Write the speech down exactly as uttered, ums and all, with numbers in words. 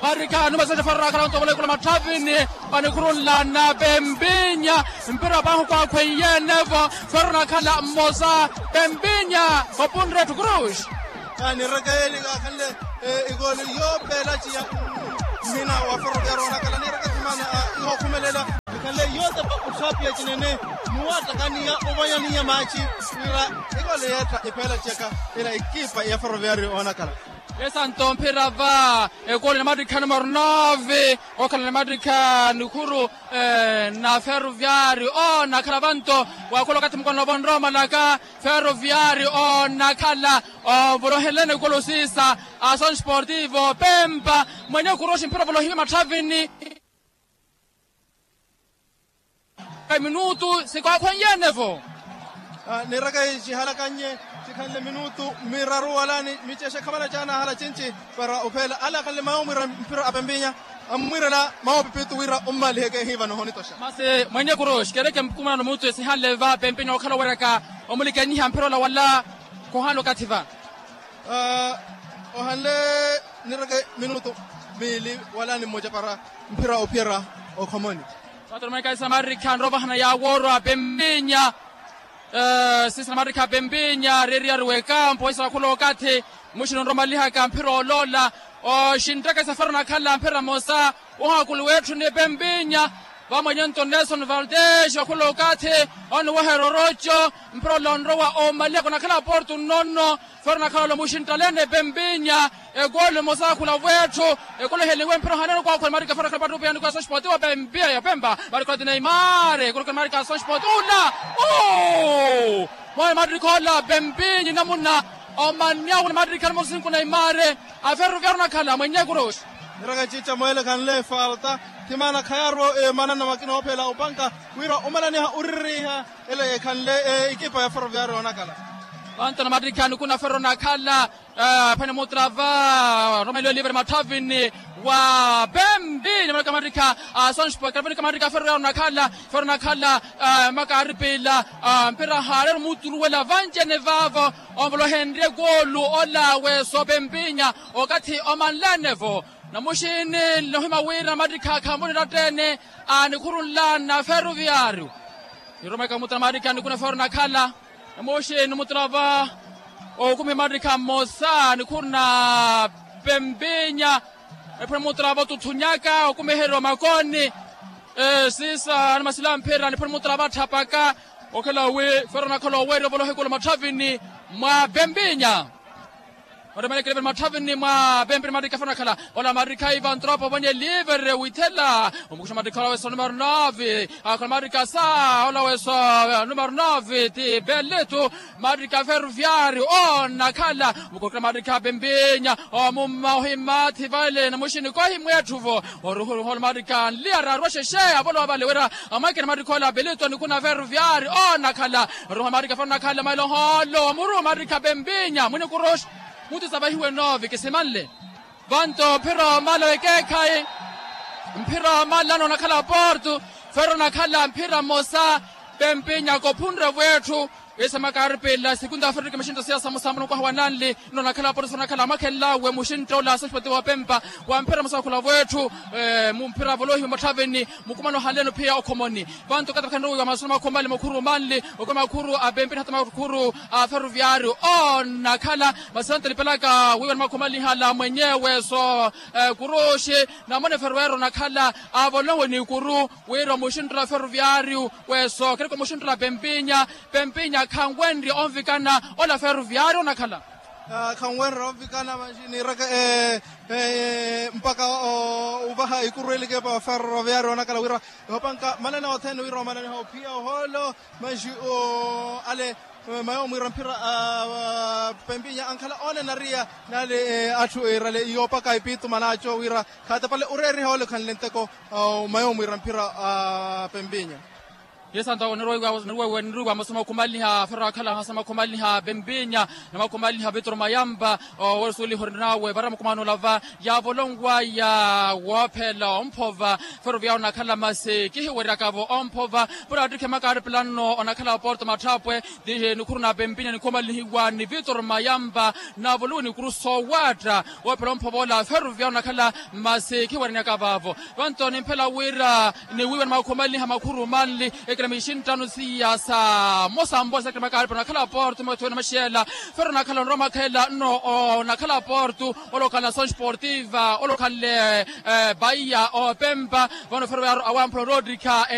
marika numa sa farra kala to bole kula matavini ani kurulla na Bembinya mpira bahu kwa kwenye nevo farna kala mosa Bembinya kopundre tukrush ani ragaeli ga kalle igol yobela ci mina wa farro na kala ni ragati mana yo kumelela kalle yote ba usapia cinene muwata kania obanyani ya machi ira igol yeta ipela cheka ila ekipa ya Ferroviario ona kala Esanto mpira va egoli na Madrika numero nove okala na Madrika nukuru na Ferroviario o na Caravanto wakolo kati mkono bondroma naka Ferroviario o nakala o borohelene golo sisa Ason Sportivo Pemba mwenye kuroshi mpira bolo hivi matavini kai minutu sikwa kwenye nevo ni ragai jihalakanye kalle minutu miraru walani michesha kamala jana hala chinchi para opela ala kalle mawo mira mpira Bembinya amwira la mawo pipitu wira umma lege hiva no honitosha mase mwenye kurosh kereke mkuma no mutu si halle va Bembinya okala wereka omulike ni mpira la wala ko halo kativa uh o halle ni ragai minutu mili walani moja para mpira opera o komoni Patro Michael Samari kan roba hana ya woro Bembinya Uh, sisa Madrika Bembinya reria ruwekampo isa kulo kati mushino romaliha kampiro lola o shintaka safari na kala mpira mosa oha kulu wetu ni Bembinya Vamanyento Nelson Valdez kulo kati on wahero rocho mpiro lonrowa o maleko na kala portu nono farna kala mushintalene Bembinya e gol mosa kula wetu e kule heliwe mpiro haneno kwa kwa Madrika fara kala pia kwa Sport wa Bembinya ya Pemba bariko de Neymar kule Madrika Sport una oh Moy Madrika la Bembinya namuna o manya una Madrika mosin kuna Neymar a Ferroviario na kala mwenye kurosh raga chicha moele kan le falta timana khayaro e manana makino phela ubanka wira umalani ha urriha ele kan le ekipa ya Ferroviario na kala Vanta na Madrika kuna Ferro na kala pane motrava Romelio Liver matavini wa Bembinya maka Madrika Sonsport kama Madrika Ferroviario na kala Ferro na kala maka arpela mpira harer muturu wala vanje nevavo omlo Henry golu ola we so Bembinya okati omanlanevo na mushini lohima wira Madrika kamboni ratene ani kurulla na Ferroviario Iroma kama Madrika kuna Ferro na kala na mushini mutrava o kumi Madrika mosa ni kuna Bembinya epre mutrava tutunyaka o kumi hero makoni eh sisa na masila mpira ni pre mutrava tapaka okela we Ferro na kala we bolo hekolo matavini ma Bembinya Ora mele kele matavini ma Bembinya Madrika Ferro na kala ola Madrika Ivan Tropo bonye liver witela omusha Madrika we so numero nove akala Madrika sa ola we so numero nove ti belleto Madrika Ferroviario ona kala mukokela Madrika Bembinya o mumma himati vale na mushini ko himwetuvo oruhuru hol Madrika liara rosheshe abolo bale wera amakena Madrika la belleto ni kuna Ferroviario ona kala roho Madrika Ferro na kala mailo holo muru Madrika Bembinya mune kurosh mutu sabahiwe nove kesemanle vanto mpira malo ekekai mpira malo na kala portu Ferro na kala mpira mosa Bembinya kopundre wetu esa makarpe la segunda Afrika mashinda siasa musamano kwa wananle nona kala portu na kala makela we mushinto la Sport wa Pemba wa mpira mosa kula wetu mpira volohi mataveni mukumano haleno pia okomoni vanto katika ndogo ya masoma komali mukuru manle okoma kuru Bembinya hata makuru Ferroviario ona kala basante lipelaka wewe makomali hala mwenyewe so kuroshe na mone Ferroviario na kala avolowe ni kuru wewe mushinto Ferroviario weso kiriko mushinto Bembinya Bembinya kangwendi onvikana ola Ferroviario na kala kangwendi onvikana mashini raga eh eh mpaka ubaha ikurele ke pa Ferroviario na kala wira hopanka manana othen wira manana ho pia holo mashi o ale mayo mwira mpira Bembinya ankala one naria nale atu irale yopa kai pitu manacho wira kata pale ureri holo kan lenteko mayo mwira mpira Bembinya yesanta nirwa nirwa nirwa masoma kumali ha ferro khala hasama kumali ha bembinya na kumali ha Petro Mayamba wasuli hornawe baram kumano lava ya volongwa ya wapela ompova ferro vya ona khala mase ke wera kavo ompova pura dike makare plano ona khala porto matrapwe de nukuruna bembinya ni kumali hiwa ni Petro Mayamba na voluni kuruso wata wapela ompova la ferro vya ona khala mase ke wera kavo vantoni mpela wira ni wiwa makumali ha makuru mali ekramishin tano siyasa mosambo sekre makare na khala porto mo tona mashela ferro na khala roma khala no na khala porto olo khala son sportiva olo khala Bahia o Pemba vano ferro awamplo Rodrica